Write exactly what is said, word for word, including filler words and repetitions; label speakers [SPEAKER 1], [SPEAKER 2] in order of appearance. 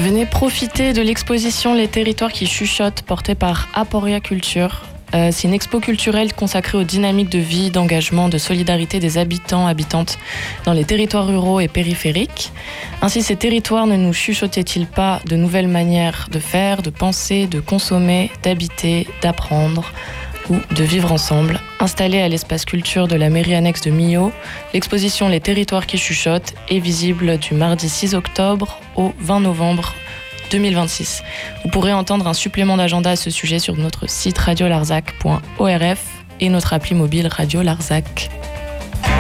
[SPEAKER 1] Venez profiter de l'exposition Les Territoires qui chuchotent, portée par Aporia Culture. Euh, c'est une expo culturelle consacrée aux dynamiques de vie, d'engagement, de solidarité des habitants, habitantes dans les territoires ruraux et périphériques. Ainsi, ces territoires ne nous chuchotaient-ils pas de nouvelles manières de faire, de penser, de consommer, d'habiter, d'apprendre ou de vivre ensemble? Installée à l'espace culture de la mairie annexe de Millau, l'exposition Les Territoires qui chuchotent est visible du mardi six octobre au vingt novembre deux mille vingt-six. Vous pourrez entendre un supplément d'agenda à ce sujet sur notre site radio larzac point o r f et notre appli mobile Radio Larzac.